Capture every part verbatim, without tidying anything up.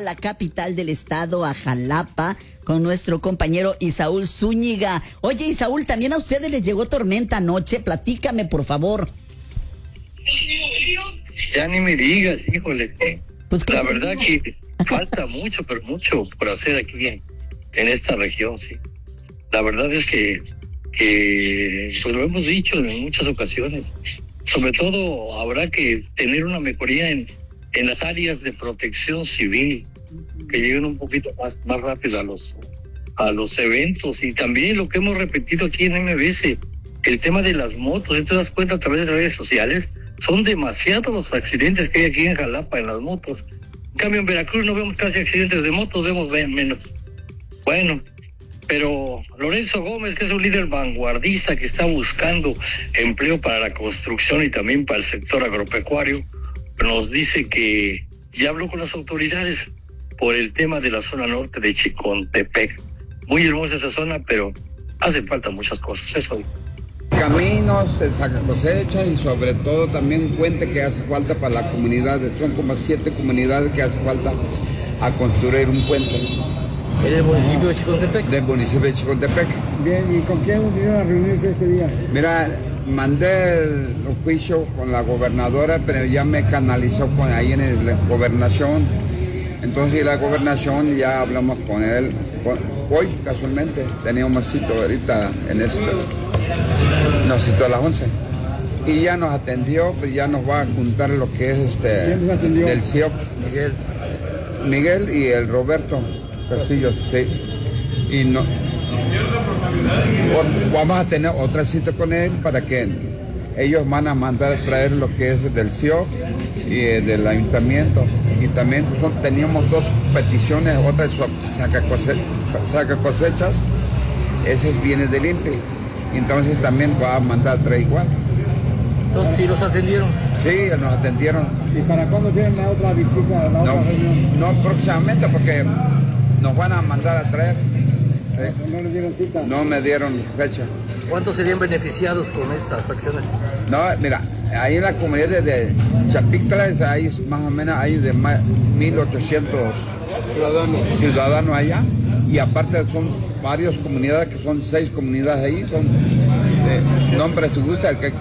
la capital del estado, a Jalapa, con nuestro compañero Isaúl Zúñiga. Oye, Isaúl, ¿también a ustedes les llegó tormenta anoche? Platícame, por favor. Ya ni me digas, híjole. Pues, la verdad que falta mucho, pero mucho por hacer aquí en, en esta región, sí. La verdad es que, que, pues lo hemos dicho en muchas ocasiones. Sobre todo habrá que tener una mejoría en, en las áreas de protección civil, que lleguen un poquito más, más rápido a los, a los eventos. Y también lo que hemos repetido aquí en M B S, el tema de las motos. Si te das cuenta a través de redes sociales, son demasiados los accidentes que hay aquí en Jalapa en las motos. En cambio, en Veracruz no vemos casi accidentes de motos, vemos menos. Bueno, pero Lorenzo Gómez, que es un líder vanguardista que está buscando empleo para la construcción y también para el sector agropecuario, nos dice que ya habló con las autoridades por el tema de la zona norte de Chicontepec. Muy hermosa esa zona, pero hacen falta muchas cosas, eso. Caminos, el saca cosecha y sobre todo también un puente que hace falta para la comunidad. Son como siete comunidades que hace falta a construir un puente. ¿En el municipio de Chicontepec? Del municipio de Chicontepec. Bien, ¿y con quién vinieron a reunirse este día? Mira, mandé el oficio con la gobernadora, pero ya me canalizó con ahí en la gobernación. Entonces la gobernación ya hablamos con él. Hoy casualmente teníamos cito ahorita en esto. Nos citó a las once. Y ya nos atendió, pues ya nos va a juntar lo que es este... ¿Quién nos atendió? Del C I O P. Miguel. Miguel y el Roberto Castillo, sí. Y no... O, vamos a tener otra cita con él para que ellos van a mandar a traer lo que es del C I O P y eh, del ayuntamiento. Y también son, teníamos dos peticiones, otra es saca, cose, saca cosechas, ese viene del I N P E. Entonces también va a mandar a traer igual. Entonces, ¿sí los atendieron? Sí, nos atendieron. ¿Y para cuándo tienen la otra visita, la no, otra reunión? No, próximamente, porque nos van a mandar a traer. ¿Sí? ¿No les dieron cita? No me dieron fecha. ¿Cuántos serían beneficiados con estas acciones? No, mira, ahí en la comunidad de, de Chapictla, hay más o menos hay de mil ochocientos ciudadanos. ciudadanos allá, y aparte son varias comunidades, que son seis comunidades ahí, son de nombre si gusta. El que...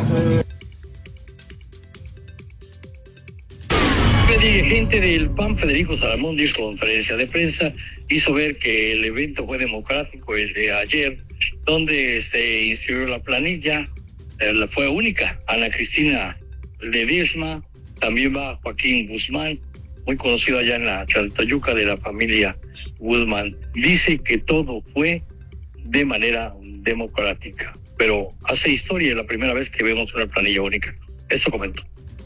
El dirigente del P A N, Federico Salamón, dio conferencia de prensa, hizo ver que el evento fue democrático el de ayer, donde se inscribió la planilla, eh, fue única. Ana Cristina Ledesma, también va Joaquín Guzmán, muy conocido allá en la Chaltayuca de la familia Guzmán. Dice que todo fue de manera democrática, pero hace historia, es la primera vez que vemos una planilla única. Esto comentó.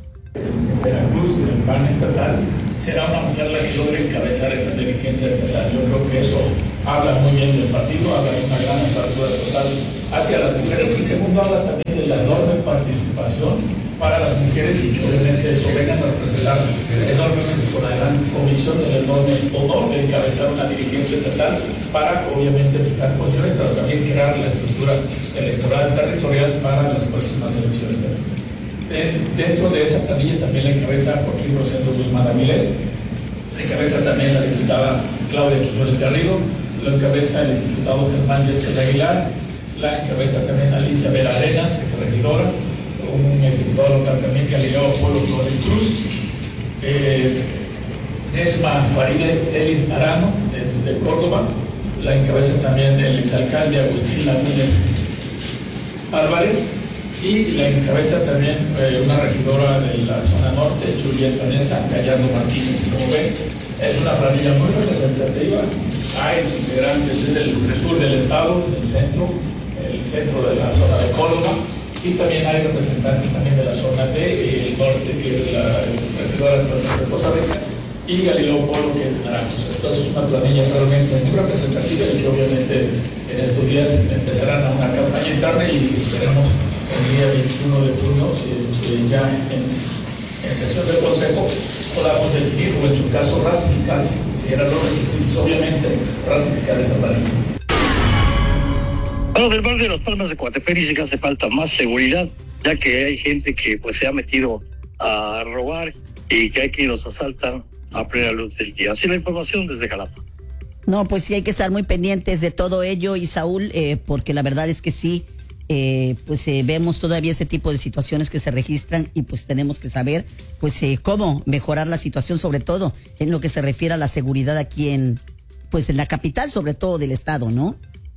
Veracruz, del P A N estatal, será una mujer la que logre encabezar esta dirigencia estatal. Yo creo que eso habla muy bien del partido, habla de una gran apertura total hacia las mujeres, y segundo, habla también de la enorme participación para las mujeres, y que obviamente eso vengan a representar enormemente por la gran convicción del enorme honor de encabezar una dirigencia estatal para obviamente fijar posiciones, pero también crear la estructura electoral territorial para las próximas elecciones. Dentro de esa planilla también la encabeza Joaquín Rosendo Guzmán Avilés, la encabeza también la diputada Claudia Quiñones Garrido, la encabeza el diputado Germán Yescas Aguilar, la encabeza también Alicia Vera Arenas, regidora, un exdiputado local también, Galileo Polo Flores Cruz, eh, Nesma Faride Telis Arano, es de Córdoba, la encabeza también el exalcalde Agustín Lagunes Álvarez, y la encabeza también eh, una regidora de la zona norte, Julieta Vanessa Gallardo Martínez. Como ven, es una planilla muy representativa. Hay integrantes desde el sur del estado, del centro, el centro de la zona de Córdoba, y también hay representantes también de la zona del norte, que es la regidora de Costa Rica, y Galileo Polo, que es de Naranjos. Entonces, es una planilla realmente muy representativa, y que obviamente en estos días empezarán a una campaña interna, y esperamos el día veintiuno de junio, este, ya en, en sesión del Consejo, podamos definir, o en su caso ratificar, si eran los requisitos, obviamente, ratificar esta planilla. Bueno, del barrio de Las Palmas de Coatepec dice que hace falta más seguridad, ya que hay gente que pues se ha metido a robar y que hay quienes los asaltan a plena luz del día. Así la información desde Jalapa. No, pues sí hay que estar muy pendientes de todo ello, y Saúl, eh, porque la verdad es que sí, eh, pues eh, vemos todavía ese tipo de situaciones que se registran, y pues tenemos que saber pues eh, cómo mejorar la situación, sobre todo en lo que se refiere a la seguridad aquí en, pues en la capital, sobre todo del estado, ¿no?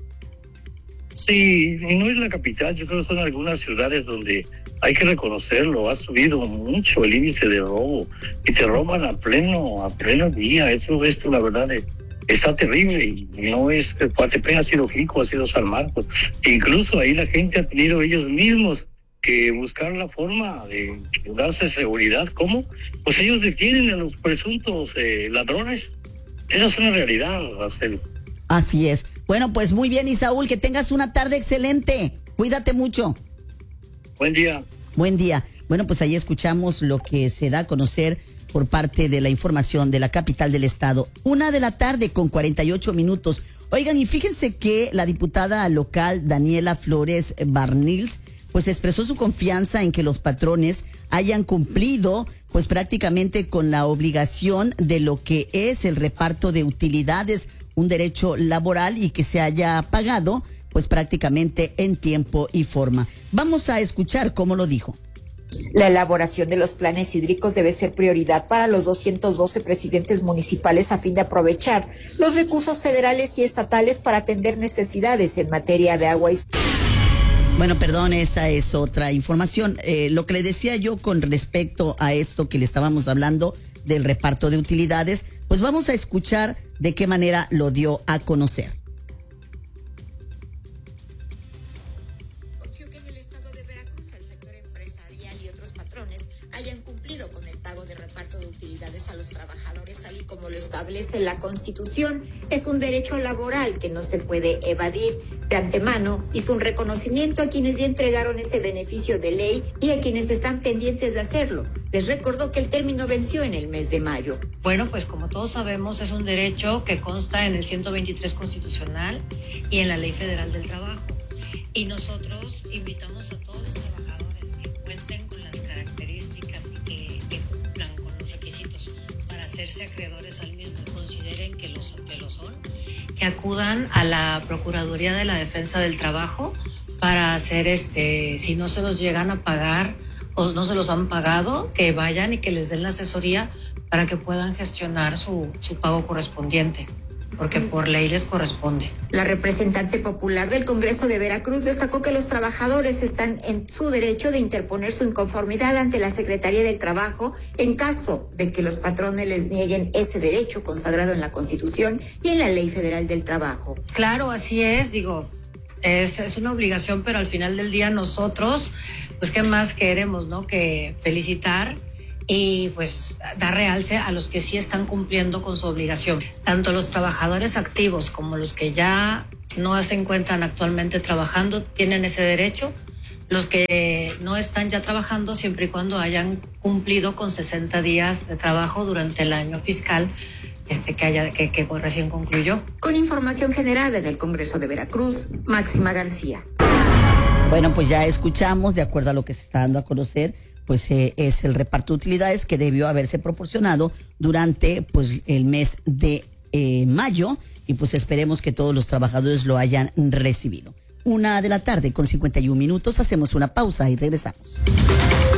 Sí, y no es la capital, yo creo que son algunas ciudades donde hay que reconocerlo, ha subido mucho el índice de robo, y te roban a pleno, a pleno día. Eso, esto la verdad es, está terrible, y no es que Coatepec, ha sido Jico, ha sido San Marcos. Incluso ahí la gente ha tenido ellos mismos que buscar la forma de darse seguridad. ¿Cómo? Pues ellos detienen a los presuntos eh, ladrones. Esa es una realidad, Marcelo. Así es. Bueno, pues muy bien, y Saúl, que tengas una tarde excelente. Cuídate mucho. Buen día. Buen día. Bueno, pues ahí escuchamos lo que se da a conocer por parte de la información de la capital del estado. Una de la tarde con cuarenta y ocho minutos. Oigan, y fíjense que la diputada local Daniela Flores Barnils pues expresó su confianza en que los patrones hayan cumplido pues prácticamente con la obligación de lo que es el reparto de utilidades, un derecho laboral, y que se haya pagado pues prácticamente en tiempo y forma. Vamos a escuchar cómo lo dijo. La elaboración de los planes hídricos debe ser prioridad para los doscientos doce presidentes municipales a fin de aprovechar los recursos federales y estatales para atender necesidades en materia de agua y... Bueno, perdón, esa es otra información. Eh, lo que le decía yo con respecto a esto que le estábamos hablando del reparto de utilidades, pues vamos a escuchar de qué manera lo dio a conocer. Confío que en el estado de Veracruz el sector empresarial y otros patrones hayan cumplido con el pago de reparto de utilidades a los trabajadores tal y como lo establece la Constitución. Es un derecho laboral que no se puede evadir. De antemano hizo un reconocimiento a quienes ya entregaron ese beneficio de ley y a quienes están pendientes de hacerlo. Les recordó que el término venció en el mes de mayo. Bueno, pues como todos sabemos, es un derecho que consta en el ciento veintitrés constitucional y en la Ley Federal del Trabajo. Y nosotros invitamos a todos los trabajadores que cuenten con las características y que, que cumplan con los requisitos para hacerse acreedores al mismo, consideren que, los, que lo son, que acudan a la Procuraduría de la Defensa del Trabajo para hacer, este, si no se los llegan a pagar o no se los han pagado, que vayan y que les den la asesoría para que puedan gestionar su, su pago correspondiente, porque por ley les corresponde. La representante popular del Congreso de Veracruz destacó que los trabajadores están en su derecho de interponer su inconformidad ante la Secretaría del Trabajo en caso de que los patrones les nieguen ese derecho consagrado en la Constitución y en la Ley Federal del Trabajo. Claro, así es, digo, es, es una obligación, pero al final del día nosotros, pues qué más queremos, ¿no? Que felicitar y pues dar realce a los que sí están cumpliendo con su obligación. Tanto los trabajadores activos como los que ya no se encuentran actualmente trabajando tienen ese derecho. Los que no están ya trabajando, siempre y cuando hayan cumplido con sesenta días de trabajo durante el año fiscal este que haya que, que recién concluyó. Con información generada en el Congreso de Veracruz, Máxima García. Bueno, pues ya escuchamos, de acuerdo a lo que se está dando a conocer, pues eh, es el reparto de utilidades que debió haberse proporcionado durante pues el mes de eh, mayo, y pues esperemos que todos los trabajadores lo hayan recibido. Una de la tarde con cincuenta y un minutos, hacemos una pausa y regresamos.